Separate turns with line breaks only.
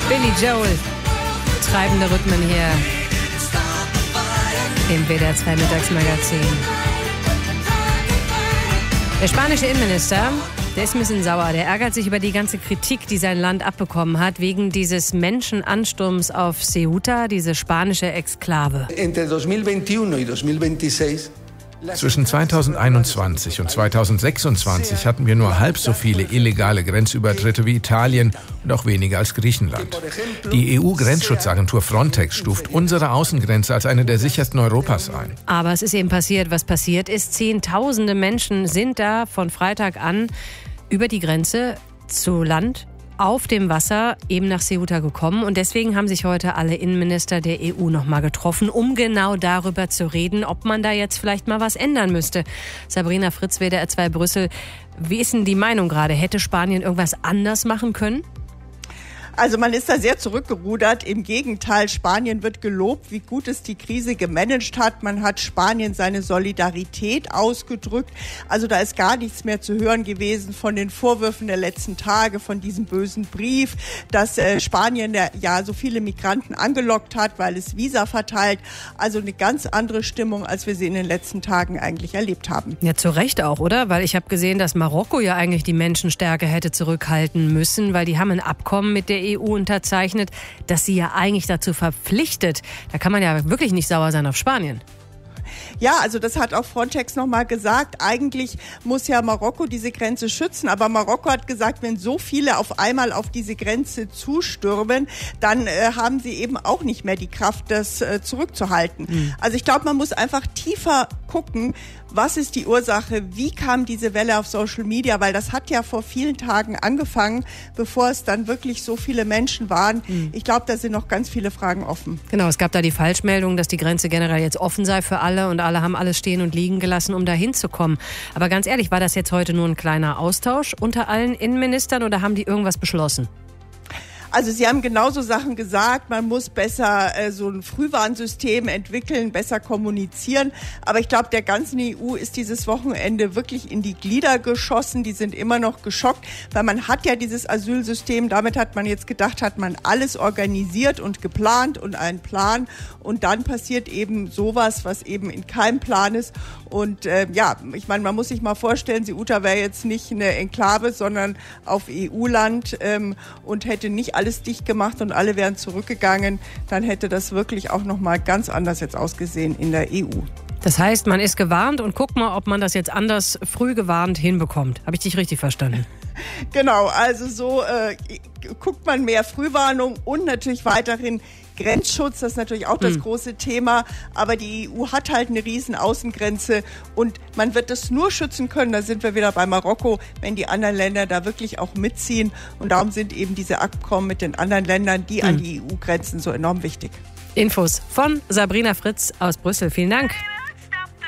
Billy Joel. Treibende Rhythmen hier im WDR 2 Mittagsmagazin. Der spanische Innenminister, der ist ein bisschen sauer. Der ärgert sich über die ganze Kritik, die sein Land abbekommen hat, wegen dieses Menschenansturms auf Ceuta, diese spanische Exklave.
Zwischen 2021 und 2026 hatten wir nur halb so viele illegale Grenzübertritte wie Italien und auch weniger als Griechenland. Die EU-Grenzschutzagentur Frontex stuft unsere Außengrenze als eine der sichersten Europas ein.
Aber es ist eben passiert, was passiert ist. Zehntausende Menschen sind da von Freitag an über die Grenze zu Land auf dem Wasser eben nach Ceuta gekommen. Und deswegen haben sich heute alle Innenminister der EU nochmal getroffen, um genau darüber zu reden, ob man da jetzt vielleicht mal was ändern müsste. Sabrina Fritz, WDR 2 Brüssel. Wie ist denn die Meinung gerade? Hätte Spanien irgendwas anders machen können?
Also man ist da sehr zurückgerudert. Im Gegenteil, Spanien wird gelobt, wie gut es die Krise gemanagt hat. Man hat Spanien seine Solidarität ausgedrückt. Also da ist gar nichts mehr zu hören gewesen von den Vorwürfen der letzten Tage, von diesem bösen Brief, dass Spanien ja so viele Migranten angelockt hat, weil es Visa verteilt. Also eine ganz andere Stimmung, als wir sie in den letzten Tagen eigentlich erlebt haben.
Ja, zu Recht auch, oder? Weil ich habe gesehen, dass Marokko ja eigentlich die Menschenstärke hätte zurückhalten müssen, weil die haben ein Abkommen mit der EU unterzeichnet, das sie ja eigentlich dazu verpflichtet. Da kann man ja wirklich nicht sauer sein auf Spanien.
Ja, also das hat auch Frontex nochmal gesagt. Eigentlich muss ja Marokko diese Grenze schützen. Aber Marokko hat gesagt, wenn so viele auf einmal auf diese Grenze zustürmen, dann haben sie eben auch nicht mehr die Kraft, das zurückzuhalten. Mhm. Also ich glaube, man muss einfach tiefer gucken, was ist die Ursache, wie kam diese Welle auf Social Media, weil das hat ja vor vielen Tagen angefangen, bevor es dann wirklich so viele Menschen waren. Mhm. Ich glaube, da sind noch ganz viele Fragen offen.
Genau, es gab da die Falschmeldung, dass die Grenze generell jetzt offen sei für alle und alle haben alles stehen und liegen gelassen, um da hinzukommen. Aber ganz ehrlich, war das jetzt heute nur ein kleiner Austausch unter allen Innenministern oder haben die irgendwas beschlossen?
Also Sie haben genauso Sachen gesagt, man muss besser so ein Frühwarnsystem entwickeln, besser kommunizieren. Aber ich glaube, der ganzen EU ist dieses Wochenende wirklich in die Glieder geschossen. Die sind immer noch geschockt, weil man hat ja dieses Asylsystem. Damit hat man jetzt gedacht, hat man alles organisiert und geplant und einen Plan. Und dann passiert eben sowas, was eben in keinem Plan ist. Und ja, ich meine, man muss sich mal vorstellen, Ceuta wäre jetzt nicht eine Enklave, sondern auf EU-Land und hätte nicht alles dicht gemacht und alle wären zurückgegangen, dann hätte das wirklich auch nochmal ganz anders jetzt ausgesehen in der EU.
Das heißt, man ist gewarnt und guckt mal, ob man das jetzt anders früh gewarnt hinbekommt. Habe ich dich richtig verstanden?
Genau, also so guckt man mehr Frühwarnung und natürlich weiterhin Grenzschutz, das ist natürlich auch das große Thema, aber die EU hat halt eine riesen Außengrenze und man wird das nur schützen können, da sind wir wieder bei Marokko, wenn die anderen Länder da wirklich auch mitziehen und darum sind eben diese Abkommen mit den anderen Ländern, die an die EU grenzen, so enorm wichtig.
Infos von Sabrina Fritz aus Brüssel. Vielen Dank.